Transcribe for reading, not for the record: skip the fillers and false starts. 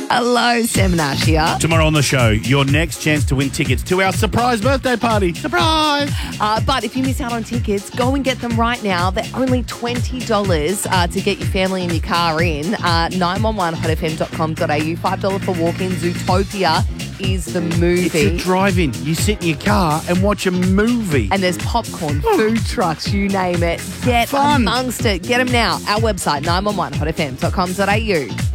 Hello, Sam Nash here. Tomorrow on the show, your next chance to win tickets to our surprise birthday party. Surprise! But if you miss out on tickets, go and get them right now. They're only $20 to get your family and your car in. 911hotfm.com.au. $5 for walk-in. Zootopia is the movie. If you're driving, you sit in your car and watch a movie. And there's popcorn, food trucks, you name it. Get Fun. amongst it. Get them now. Our website, 911hotfm.com.au.